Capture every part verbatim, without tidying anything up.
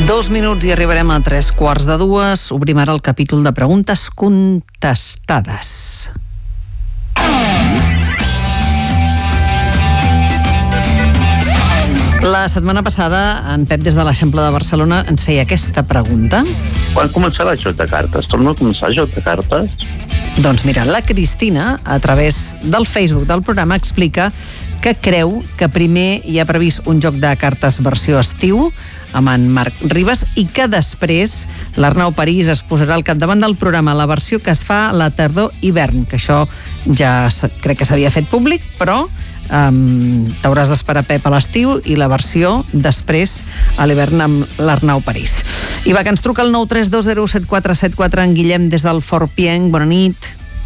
Dos minuts i arribarem a tres quarts de dues. Obrim ara el capítol de preguntes contestades. La setmana passada, en Pep, des de l'Eixample de Barcelona, ens feia aquesta pregunta. Quan començarà el joc de cartes? Torna a començar el joc de cartes? Doncs mira, la Cristina, a través del Facebook del programa, explica que creu que primer hi ha previst un joc de cartes versió estiu amb en Marc Ribas i que després l'Arnau París es posarà al capdavant del programa, la versió que es fa la tardor-hivern, que això ja crec que s'havia fet públic, però Um, t'hauràs d'esperar, Pep, a l'estiu, i la versió després a l'hivern amb l'Arnau París. I va, que ens truca el nou tres dos zero set quatre set quatre, en Guillem des del Fort Pienc. Bona nit.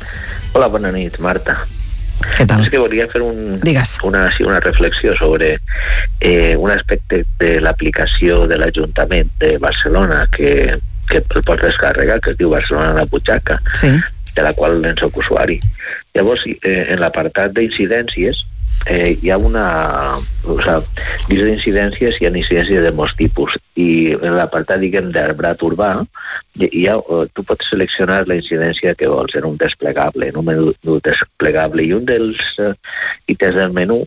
Hola, bona nit, Marta. Què tal? És que volia fer un, Digues. una, sí, una reflexió sobre eh, un aspecte de l'aplicació de l'Ajuntament de Barcelona que, que el pots descarregar, que es diu Barcelona a la butxaca, sí, de la qual en soc usuari. Llavors, eh, en l'apartat d'incidències, Eh, hi ha una... O sigui, dins d'incidències hi ha incidències de molts tipus, i en l'apartat, diguem, d'arbrat urbà, hi ha, tu pots seleccionar la incidència que vols en un desplegable, en un menú desplegable, i un dels uh, ítems del menú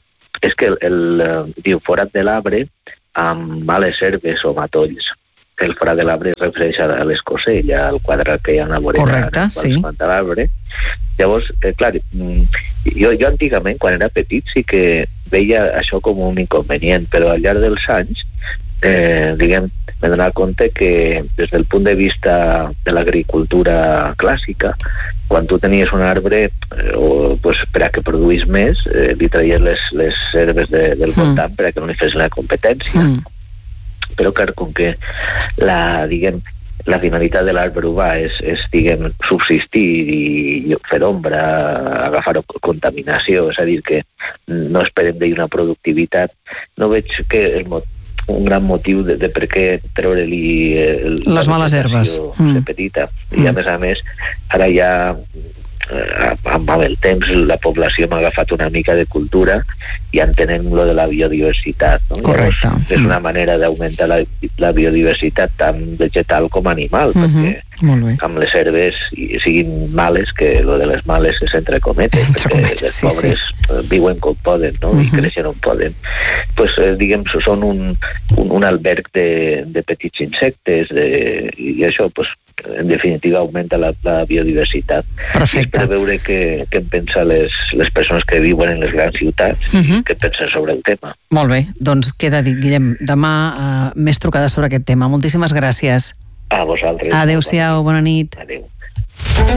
és que el, el uh, diu forat de l'arbre amb males herbes o matolls. El forat de l'arbre es refereix a l'escosella, al quadrat que hi ha a la vorera. Correcte, sí. De l'arbre. Llavors, eh, clar, jo, jo antigament, quan era petit, sí que veia això com un inconvenient, però al llarg dels anys, eh, diguem, m'he donat compte que des del punt de vista de l'agricultura clàssica, quan tu tenies un arbre, eh, o, pues, per a que produís més, eh, li traies les, les herbes de, del voltant mm. per a que no li fes la competència. Mm. Però clar, com que la, diguem, la finalitat de l'arbre urbà és, és, diguem, subsistir i fer ombra, agafar contaminació, és a dir, que no esperem d'ell una productivitat, no veig que el mot un gran motiu de, de per què treure-li el, les males herbes mm. petita. I mm. a més a més, ara ja eh, amb el temps la població m'ha agafat una mica de cultura i entenem lo de la biodiversitat, no? Correcte. Llavors, és una manera d'augmentar la, la biodiversitat tant vegetal com animal, mm-hmm. perquè amb les herbes siguin males, que lo de les males és entre cometes, entre perquè cometes, les sí, pobres sí. viuen com poden, no? Mm-hmm. I creixen on poden. Pues, eh, diguem, són un, un, un alberg de, de petits insectes, de, i això, pues, en definitiva, augmenta la, la biodiversitat. Perfecte. I espero veure què, què en pensa les, les persones que viuen en les grans ciutats, uh-huh. què pensen sobre el tema. Molt bé, doncs queda dit, Guillem. Demà uh, més trucades sobre aquest tema. Moltíssimes gràcies. A vosaltres. Adéu-siau, bona nit. Adéu.